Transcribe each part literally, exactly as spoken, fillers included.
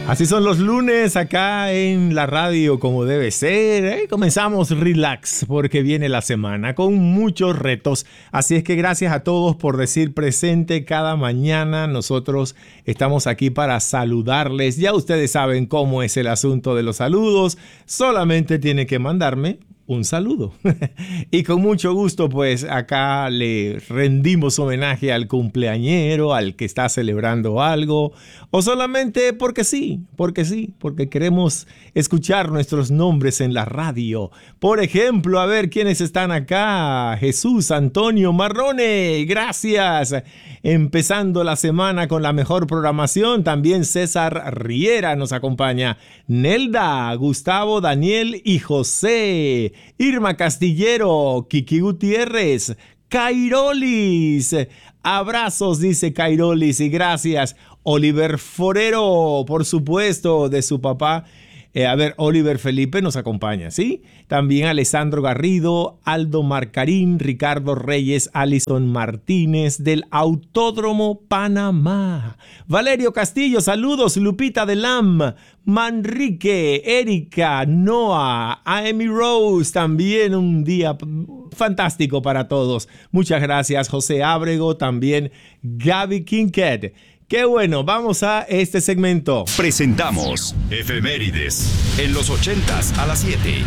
Así son los lunes acá en la radio como debe ser. ¿eh? Comenzamos relax porque viene la semana con muchos retos. Así es que gracias a todos por decir presente cada mañana. Nosotros estamos aquí para saludarles. Ya ustedes saben cómo es el asunto de los saludos. Solamente tienen que mandarme un saludo. Y con mucho gusto, pues acá le rendimos homenaje al cumpleañero, al que está celebrando algo, o solamente porque sí, porque sí, porque queremos escuchar nuestros nombres en la radio. Por ejemplo, a ver quiénes están acá. Jesús Antonio Marrone, gracias. Empezando la semana con la mejor programación. También César Riera nos acompaña. Nelda, Gustavo, Daniel y José. Irma Castillero, Kiki Gutiérrez, Cairolis. Abrazos, dice Cairolis, y gracias. Oliver Forero, por supuesto, de su papá. Eh, a ver, Oliver Felipe nos acompaña, ¿sí? También Alessandro Garrido, Aldo Marcarín, Ricardo Reyes, Alison Martínez del Autódromo Panamá. Valerio Castillo, saludos. Lupita de Lam, Manrique, Erika, Noah, Amy Rose, también un día fantástico para todos. Muchas gracias. José Ábrego, también Gaby Kincaid. Qué bueno, vamos a este segmento. Presentamos Efemérides en los ochentas a las siete.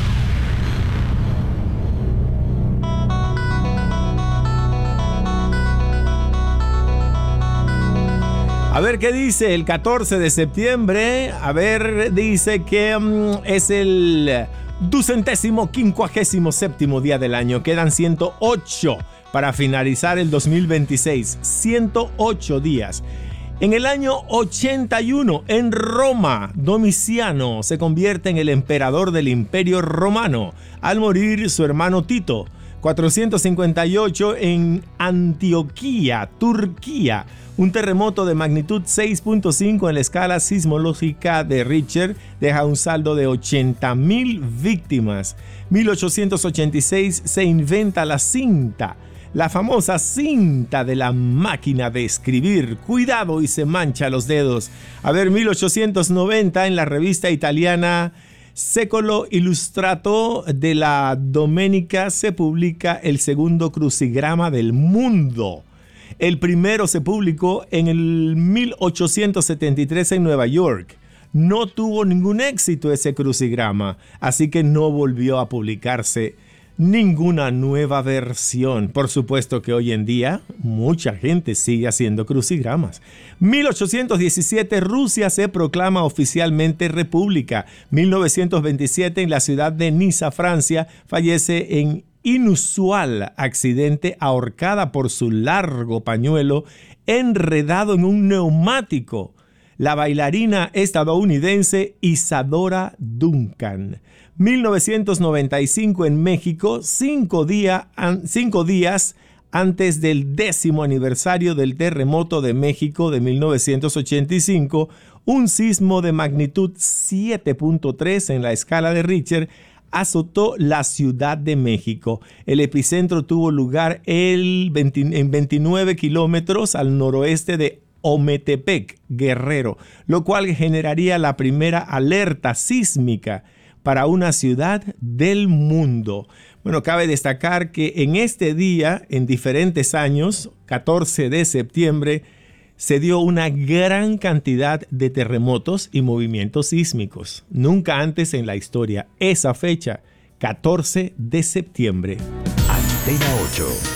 A ver qué dice el catorce de septiembre. A ver, dice que um, es el ducentésimo quincuagésimo séptimo día del año. Quedan ciento ocho para finalizar el dos mil veintiséis. ciento ocho días. En el año ochenta y uno, en Roma, Domiciano se convierte en el emperador del Imperio Romano al morir su hermano Tito. cuatrocientos cincuenta y ocho, en Antioquía, Turquía, un terremoto de magnitud seis punto cinco en la escala sismológica de Richter deja un saldo de ochenta mil víctimas. mil ochocientos ochenta y seis se inventa la cinta. La famosa cinta de la máquina de escribir. Cuidado y se mancha los dedos. A ver, mil ochocientos noventa, en la revista italiana Secolo Illustrato de la Domenica se publica el segundo crucigrama del mundo. El primero se publicó en el mil ochocientos setenta y tres en Nueva York. No tuvo ningún éxito ese crucigrama, así que no volvió a publicarse ninguna nueva versión. Por supuesto que hoy en día mucha gente sigue haciendo crucigramas. mil ochocientos diecisiete, Rusia se proclama oficialmente república. mil novecientos veintisiete, en la ciudad de Niza, Francia, fallece en inusual accidente ahorcada por su largo pañuelo enredado en un neumático la bailarina estadounidense Isadora Duncan. mil novecientos noventa y cinco, en México, cinco, día, cinco días antes del décimo aniversario del terremoto de México de mil novecientos ochenta y cinco, un sismo de magnitud siete punto tres en la escala de Richter azotó la Ciudad de México. El epicentro tuvo lugar el veinte, en veintinueve kilómetros al noroeste de Ometepec, Guerrero, lo cual generaría la primera alerta sísmica para una ciudad del mundo. Bueno, cabe destacar que en este día, en diferentes años, catorce de septiembre, se dio una gran cantidad de terremotos y movimientos sísmicos. Nunca antes en la historia. Esa fecha, catorce de septiembre. Antena ocho.